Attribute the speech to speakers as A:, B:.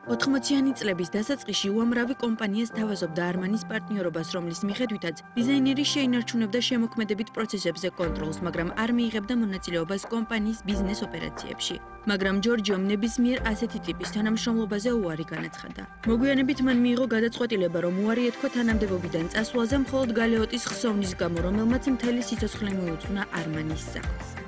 A: 80-იანი წლების დასაწყისში უამრავი კომპანიას თავაზობდა არმანის პარტნიორობას, რომლის მიხედვითაც დიზაინერი შეინარჩუნებდა შემოქმედებით პროცესებზე კონტროლს, მაგრამ არ მიიღებდა მონაწილეობას კომპანიის ბიზნეს ოპერაციებში. მაგრამ ჯორჯიომ ნებისმიერ ასეთი ტიპის თანამშრომლობაზე უარი განაცხადა. მოგვიანებით მან მიიღო გადაწყვეტილება, რომ უარი ეთქვა თანამდებობიდან წასვლაზე მხოლოდ გალეოტის ხსოვნის გამო, რომელმაც მთელი სიცოცხლე მოუძღვნა არმანის სახლს.